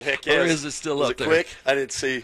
Heck yes. Or is it still up there? Was it quick? I didn't see.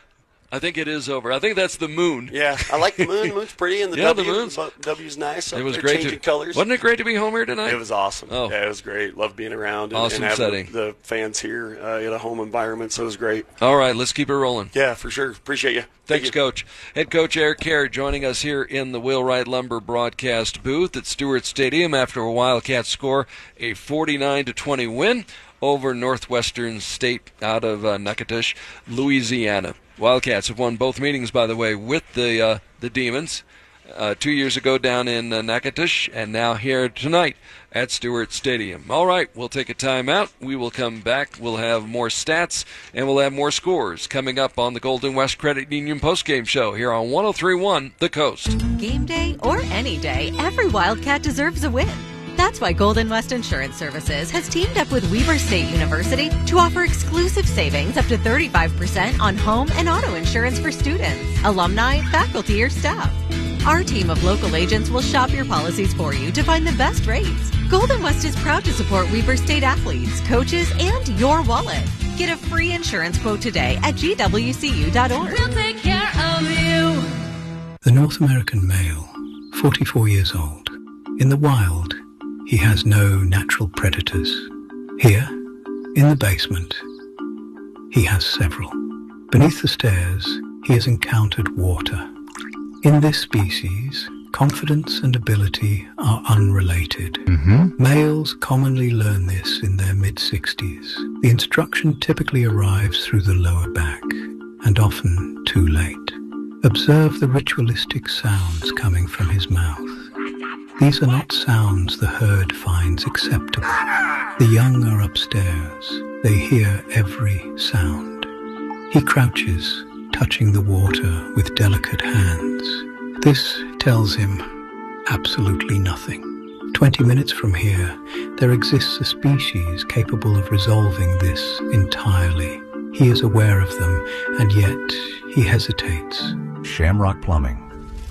I think it is over. I think that's the moon. Yeah, I like the moon. The moon's pretty, and the Yeah, W. the W's nice. It was They're great. changing colors. Wasn't it great to be home here tonight? It was awesome. Oh. Yeah, it was great. Loved being around and, Awesome and having setting. the fans here in a home environment, so it was great. All right, let's keep it rolling. Yeah, for sure. Appreciate you. Thanks, you. Coach. Head Coach Eric Kerr joining us here in the Wheelwright Lumber broadcast booth at Stewart Stadium after a Wildcats score a 49-20 win over Northwestern State out of Natchitoches, Louisiana. Wildcats have won both meetings, by the way, with the Demons 2 years ago down in Natchitoches, and now here tonight at Stewart Stadium. All right, we'll take a timeout. We will come back. We'll have more stats, and we'll have more scores coming up on the Golden West Credit Union postgame show here on 103.1 The Coast. Game day or any day, every Wildcat deserves a win. That's why Golden West Insurance Services has teamed up with Weber State University to offer exclusive savings up to 35% on home and auto insurance for students, alumni, faculty, or staff. Our team of local agents will shop your policies for you to find the best rates. Golden West is proud to support Weber State athletes, coaches, and your wallet. Get a free insurance quote today at gwcu.org. We'll take care of you. The North American male, 44 years old. In the wild, he has no natural predators. Here, in the basement, he has several. Beneath the stairs, he has encountered water. In this species, confidence and ability are unrelated. Males commonly learn this in their mid-60s. The instruction typically arrives through the lower back, and often too late. Observe the ritualistic sounds coming from his mouth. These are not sounds the herd finds acceptable. The young are upstairs. They hear every sound. He crouches, touching the water with delicate hands. This tells him absolutely nothing. 20 minutes from here, there exists a species capable of resolving this entirely. He is aware of them, and yet he hesitates. Shamrock Plumbing.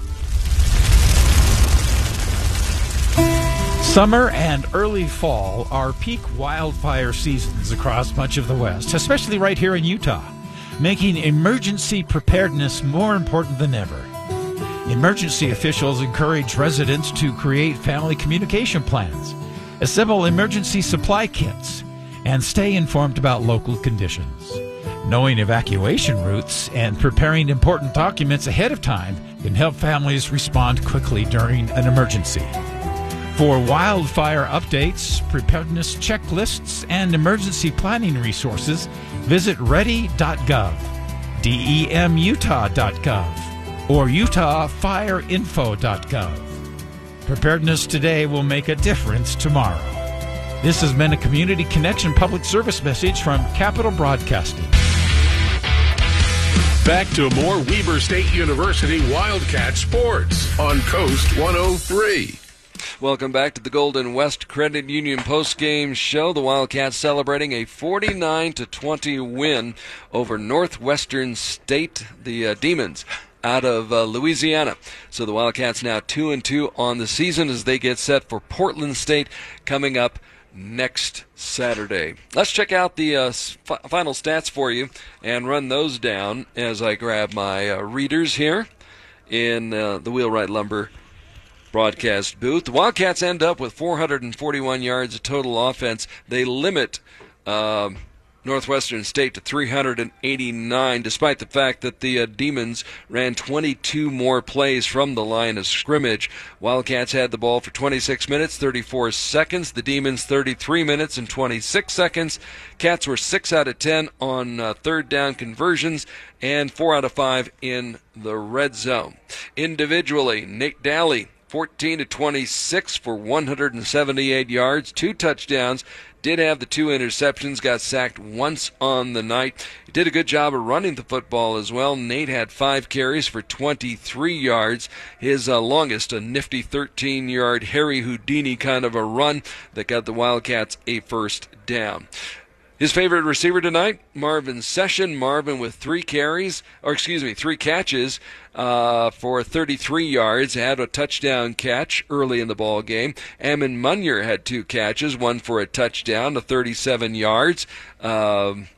Summer and early fall are peak wildfire seasons across much of the West, especially right here in Utah, making emergency preparedness more important than ever. Emergency officials encourage residents to create family communication plans, assemble emergency supply kits, and stay informed about local conditions. Knowing evacuation routes and preparing important documents ahead of time can help families respond quickly during an emergency. For wildfire updates, preparedness checklists, and emergency planning resources, visit ready.gov, demutah.gov, or utahfireinfo.gov. Preparedness today will make a difference tomorrow. This has been a Community Connection public service message from Capital Broadcasting. Back to more Weber State University Wildcat sports on Coast 103. Welcome back to the Golden West Credit Union postgame show. The Wildcats celebrating a 49-20 win over Northwestern State, the Demons, out of Louisiana. So the Wildcats now 2-2 on the season as they get set for Portland State coming up next Saturday. Let's check out the final stats for you and run those down as I grab my readers here in the Wheelwright Lumber broadcast booth. The Wildcats end up with 441 yards of total offense. They limit Northwestern State to 389, despite the fact that the Demons ran 22 more plays from the line of scrimmage. Wildcats had the ball for 26 minutes, 34 seconds. The Demons 33 minutes and 26 seconds. Cats were 6 out of 10 on third down conversions and 4 out of 5 in the red zone. Individually, Nate Daly, 14-26 for 178 yards, 2 touchdowns. Did have the 2 interceptions, got sacked once on the night. He did a good job of running the football as well. Nate had 5 carries for 23 yards. His longest, a nifty 13-yard Harry Houdini kind of a run that got the Wildcats a first down. His favorite receiver tonight, Marvin Session. Marvin with 3 catches for 33 yards. Had a touchdown catch early in the ball game. Ammon Munyer had 2 catches, one for a touchdown to 37 yards.